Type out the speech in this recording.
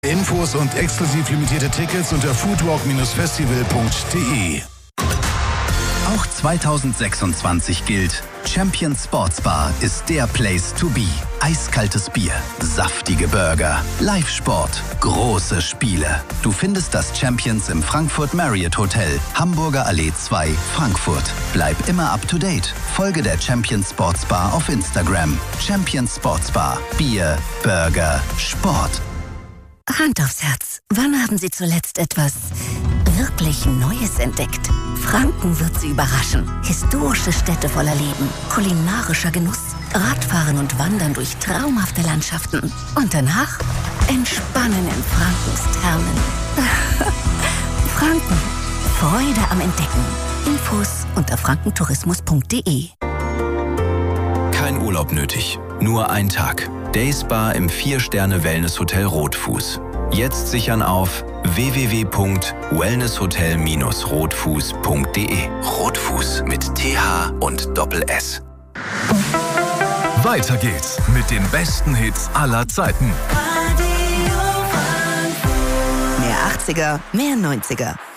Infos und exklusiv limitierte Tickets unter foodwalk-festival.de. Auch 2026 gilt, Champions Sports Bar ist der Place to be. Eiskaltes Bier, saftige Burger, Live-Sport, große Spiele. Du findest das Champions im Frankfurt Marriott Hotel, Hamburger Allee 2, Frankfurt. Bleib immer up to date. Folge der Champions Sports Bar auf Instagram. Champions Sports Bar. Bier, Burger, Sport. Hand aufs Herz. Wann haben Sie zuletzt etwas wirklich Neues entdeckt? Franken wird Sie überraschen. Historische Städte voller Leben, kulinarischer Genuss, Radfahren und Wandern durch traumhafte Landschaften. Und danach entspannen in Frankens Thermen. Franken. Freude am Entdecken. Infos unter frankentourismus.de. Kein Urlaub nötig, nur ein Tag. Dayspa im 4-Sterne-Wellness-Hotel Rotfuß. Jetzt sichern auf www.wellnesshotel-rotfuß.de. Rotfuß mit TH und Doppel-S. Weiter geht's mit den besten Hits aller Zeiten. Mehr 80er, mehr 90er.